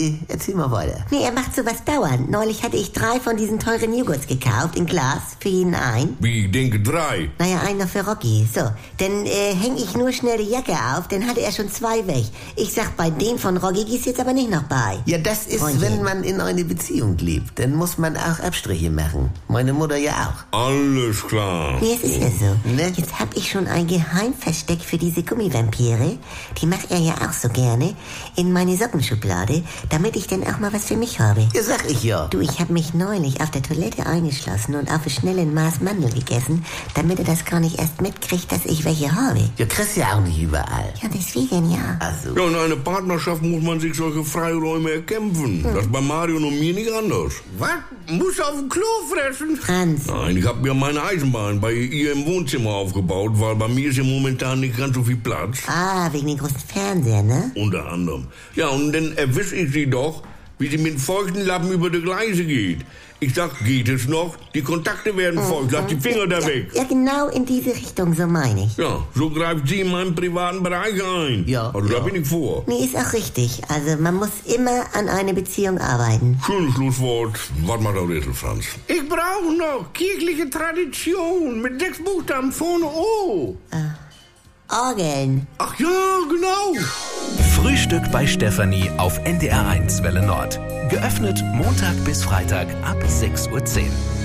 erzähl mal weiter. Nee, er macht sowas dauernd. Neulich hatte ich 3 von diesen teuren Joghurts gekauft, in Glas, für jeden ein. Wie, ich denke 3? Naja, einen noch für Rocky. So, dann häng ich nur schnell die Jacke auf, dann hatte er schon 2 weg. Ich sag, bei den von Rocky gehst jetzt aber nicht noch bei. Ja, das ist, Freundchen. wenn man in eine Beziehung lebt, dann muss man auch Abstriche machen. Meine Mutter ja auch. Alles klar. Nee, es ist ja so. Ne? Jetzt hab ich schon ein Geheimversteck für diese Gummivampire. Die macht er ja auch so gerne. In meine Sockenschublade, damit ich dann auch mal was für mich habe. Ja, sag ich ja. Du, ich hab mich neulich auf der Toilette eingeschlossen und auf ein schnellen Maß Mandel gegessen, damit er das gar nicht erst mitkriegt, dass ich welche habe. Ja, kriegst ja auch nicht überall. Ja, deswegen ja. Also, Ja, in einer Partnerschaft muss man sich solche Freiräume erkämpfen. Das ist bei Mario und mir nicht anders. Was? Muss auf dem Klo fressen? Franz, Nein, ich habe mir meine Eisenbahn bei ihr im Wohnzimmer aufgebaut, weil bei mir ist ja momentan nicht ganz so viel Platz. wegen den großen Fernseher, ne? Unter anderem. Ja, und dann erwische ich sie doch, wie sie mit feuchten Lappen über die Gleise geht. Ich sag, geht es noch? Die Kontakte werden feucht, lass die Finger da weg. Ja, genau in diese Richtung, so meine ich. Ja, so greift sie in meinen privaten Bereich ein. Ja, Also da ja. bin ich vor. Nee, ist auch richtig. Also man muss immer an eine Beziehung arbeiten. Schönes Schlusswort. Was macht der Rätsel, Franz? Ich brauche noch kirchliche Tradition mit 6 Buchstaben vorne O. Orgeln. Ach ja, genau. Frühstück bei Stefanie auf NDR1 Welle Nord. Geöffnet Montag bis Freitag ab 6:10 Uhr.